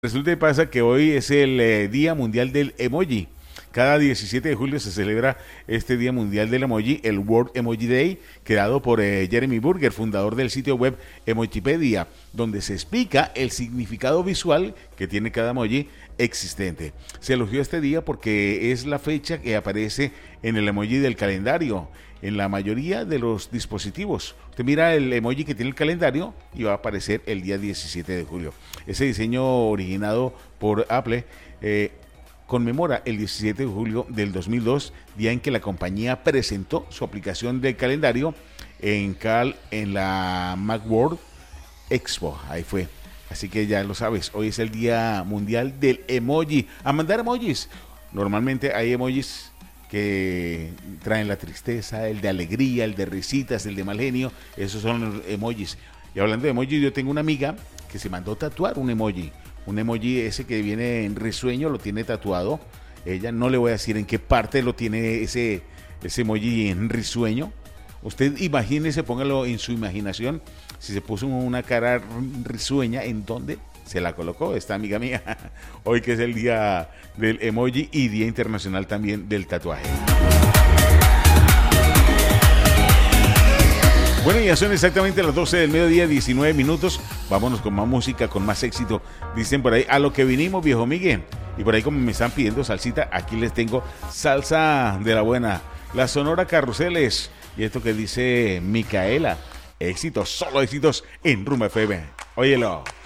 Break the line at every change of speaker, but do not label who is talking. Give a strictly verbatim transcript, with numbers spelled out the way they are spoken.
Resulta y pasa que hoy es el eh, Día Mundial del Emoji. Cada diecisiete de julio se celebra este Día Mundial del Emoji, el World Emoji Day, creado por eh, Jeremy Burger, fundador del sitio web Emojipedia, donde se explica el significado visual que tiene cada emoji existente. Se elogió este día porque es la fecha que aparece en el emoji del calendario, en la mayoría de los dispositivos. Usted mira el emoji que tiene el calendario y va a aparecer el día diecisiete de julio. Ese diseño originado por Apple eh, conmemora el diecisiete de julio del dos mil dos, día en que la compañía presentó su aplicación de calendario en Cal en la Macworld Expo. Ahí fue. Así que ya lo sabes, hoy es el Día Mundial del Emoji. A mandar emojis. Normalmente hay emojis que traen la tristeza, el de alegría, el de risitas, el de mal genio. Esos son los emojis. Y hablando de emojis, yo tengo una amiga que se mandó tatuar un emoji. Un emoji ese que viene en risueño, lo tiene tatuado. Ella, no le voy a decir en qué parte lo tiene ese, ese emoji en risueño. Usted imagínese, póngalo en su imaginación, si se puso una cara risueña, ¿en dónde se la colocó esta amiga mía? Hoy que es el día del emoji y Día Internacional también del Tatuaje. Bueno, ya son exactamente las doce del mediodía, diecinueve minutos. Vámonos con más música, con más éxito. Dicen por ahí, a lo que vinimos, viejo Miguel. Y por ahí, como me están pidiendo salsita, aquí les tengo salsa de la buena. La Sonora Carruseles. Y esto que dice Micaela. Éxitos, solo éxitos en Rumba F M. Óyelo.